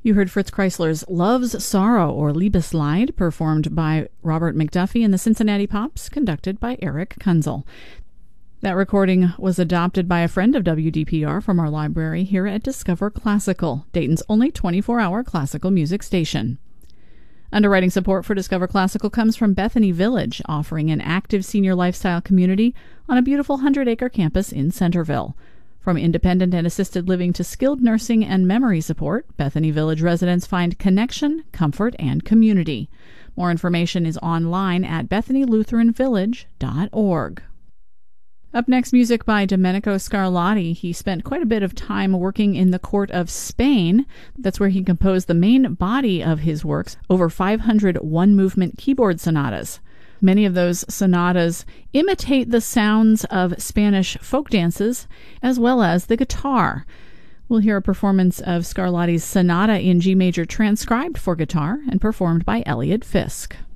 You heard Fritz Kreisler's Love's Sorrow, or Liebeslied, performed by Robert McDuffie and the Cincinnati Pops, conducted by Eric Kunzel. That recording was adopted by a friend of WDPR from our library here at Discover Classical, Dayton's only 24-hour classical music station. Underwriting support for Discover Classical comes from Bethany Village, offering an active senior lifestyle community on a beautiful 100-acre campus in Centerville. From independent and assisted living to skilled nursing and memory support, Bethany Village residents find connection, comfort, and community. More information is online at BethanyLutheranVillage.org. Up next, music by Domenico Scarlatti. He spent quite a bit of time working in the court of Spain. That's where he composed the main body of his works, over 500 one-movement keyboard sonatas. Many of those sonatas imitate the sounds of Spanish folk dances, as well as the guitar. We'll hear a performance of Scarlatti's Sonata in G major transcribed for guitar and performed by Elliot Fisk.